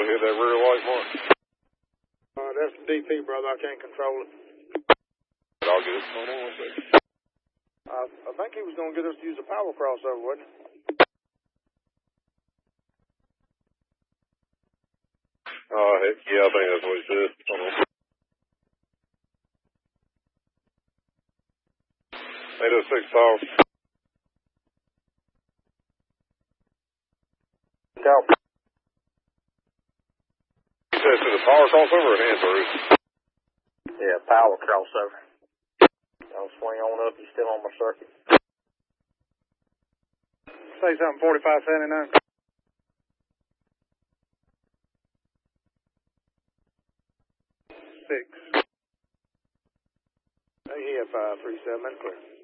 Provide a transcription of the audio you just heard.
to hit that rear light mark. That's the DP, brother. I can't control it. I'll get it. Hold on one second. I think he was going to get us to use a power crossover, wasn't he? Heck yeah, I think that's what he said. Hold on. 806 power. Copy. He said to the power crossover or hand through? Yeah, power crossover. I'll swing on up. He's still on my circuit. Say something, 4579. 6. AF 537, clear.